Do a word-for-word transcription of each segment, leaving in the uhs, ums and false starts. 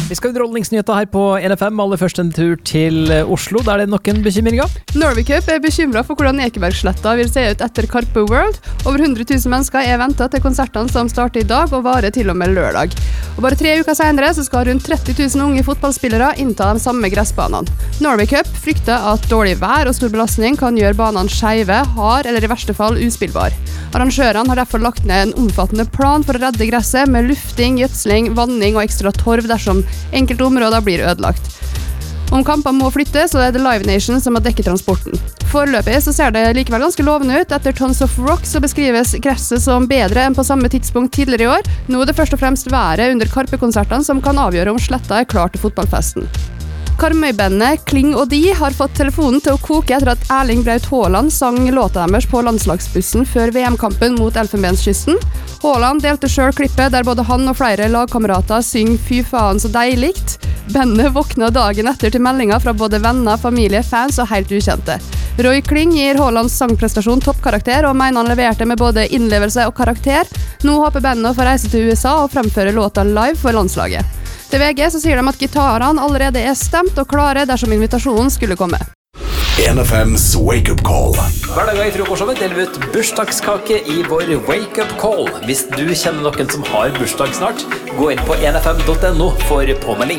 Vi skal jo drollingsnyheter her på N F M. Aller først en tur til Oslo. Der er det nok en bekymring. Norway Cup er bekymret for hvordan Ekebergsletta vil se ut etter Karpe World. Over hundre tusen mennesker er ventet til konsertene som starter i dag og varer til og med lørdag. Og bare tre uker senere så skal rundt tretti tusen unge fotballspillere innta de samme gressbanene. Norway Cup frykter at dårlig vær og stor belastning kan gjøre banene skeive, hard eller i verste fall uspillbar. Arrangørene har derfor lagt ned en omfattende plan for å redde gresset med lufting, gjødsling, vanning og ekstra torv dersom enkelte områder blir ødelagt. Om kampene må flyttes, så er det Live Nation som har dekket transporten. Foreløpig så ser det likevel ganske lovende ut. Etter Tons of Rock så beskrives gresset som bedre enn på samme tidspunkt tidligere i år. Nå er det først og fremst været under Karpe-konsertene som kan avgjøre om sletta er klar til fotballfesten. Karmøy-bandet Kling og De har fått telefonen til å koke etter at Erling Braut Haaland sang låta deres på landslagsbussen før V M-kampen mot Elfenbenskysten. Haaland delte selv klippet der både han og flere lagkamerater synger «Fy faen så deiligt». Bandet våkna dagen etter til meldinger fra både venner, familie, fans og helt ukjente. Roy Kling gir Haalands sangprestasjon toppkarakter og mener han leverte med både innlevelse og karakter. Nå håper bandet å få reise til U S A og fremføre låta live for landslaget. Til V G så sier de at gitarene allerede er stemt og klare dersom invitasjonen skulle komme. N F M's Wake Up Call. Hver dag i frokostshowet deler vi ut bursdagskake i vår Wake Up Call. Hvis du kjenner noen som har bursdag snart, gå inn på n f m punktum no for påmelding.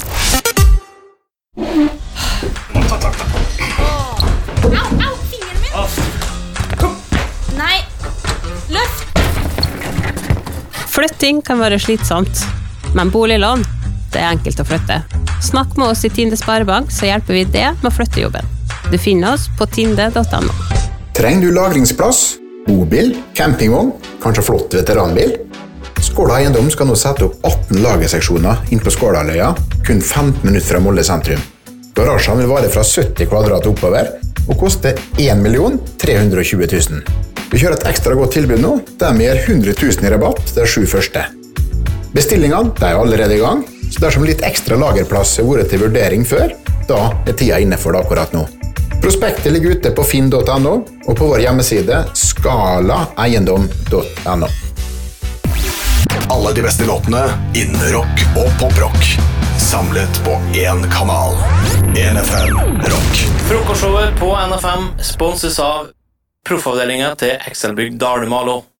Au, au, fingeren min! Kom! Nei, løft! Flytting kan være slitsomt, men boliglån, det er enkelt å flytte. Snakk med oss i Tinde Sparebank, så hjelper vi det med å flytte jobben. Du finner oss på tinde punktum no. Trenger du lagringsplass, bobil, campingvogn, kanskje flott veteranbil? Skåla Eiendom skal nå sette opp atten lagerseksjoner inn på Skålaløya, kun femten minutter fra Molde sentrum. Garasjen vil vare fra sytti kvadrat oppover, og koste en million tre hundre og tjue tusen. Vi kjører et ekstra godt tilbud nå, der vi gir hundre tusen i rabatt til de sju første. Bestillingene de er allerede i gang, så dersom litt ekstra lagerplass er vært til vurdering før, da er tida inne for det akkurat nå. Prospektet ligger ute på finn punktum no og på vår hjemmeside skala eiendom punktum no. Alle de beste låtene innen rock og poprock. Samlet på én kanal. N F M Rock. Frokostshowet på N F M sponses av proffavdelingen til Excelbygg Dalmalo.